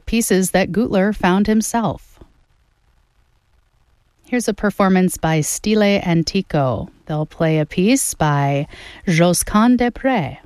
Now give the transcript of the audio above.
pieces that Gutler found himself. Here's a performance by Stile Antico. They'll play a piece by Josquin des Prés.